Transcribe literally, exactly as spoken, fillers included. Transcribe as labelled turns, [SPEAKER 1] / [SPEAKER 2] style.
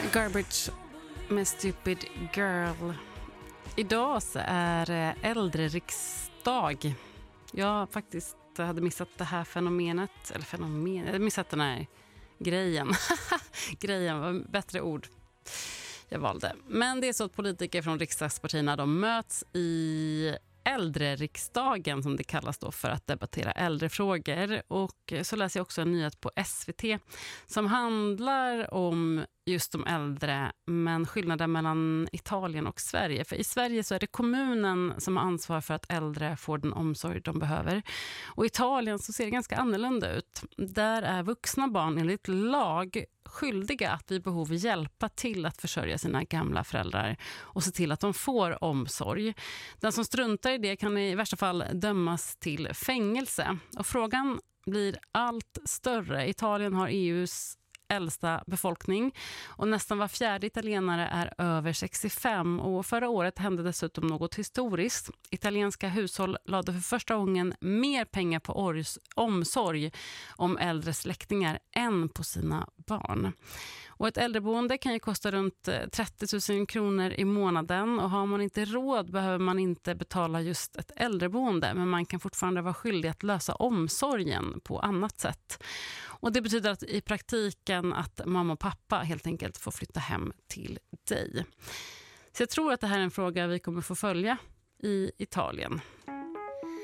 [SPEAKER 1] Garbage med Stupid Girl. Idag så är det äldreriksdag. Jag faktiskt hade missat det här fenomenet. Eller fenomen, jag hade missat den här grejen. Grejen var bättre ord jag valde. Men det är så att politiker från riksdagspartierna de möts i äldreriksdagen som det kallas då för att debattera äldrefrågor. Och så läser jag också en nyhet på S V T som handlar om just de äldre, men skillnaden mellan Italien och Sverige. För i Sverige så är det kommunen som har ansvar för att äldre får den omsorg de behöver. Och i Italien så ser det ganska annorlunda ut. Där är vuxna barn enligt lag skyldiga att vid behov hjälpa till att försörja sina gamla föräldrar och se till att de får omsorg. Den som struntar i det kan i värsta fall dömas till fängelse. Och frågan blir allt större. Italien har E U:s äldsta befolkning och nästan var fjärde italienare är över sextiofem och förra året hände dessutom något historiskt. Italienska hushåll lade för första gången mer pengar på ors- omsorg om äldre släktingar än på sina barn. Och ett äldreboende kan ju kosta runt trettio tusen kronor i månaden och har man inte råd behöver man inte betala just ett äldreboende, men man kan fortfarande vara skyldig att lösa omsorgen på annat sätt. Och det betyder att i praktiken att mamma och pappa helt enkelt får flytta hem till dig. Så jag tror att det här är en fråga vi kommer få följa i Italien.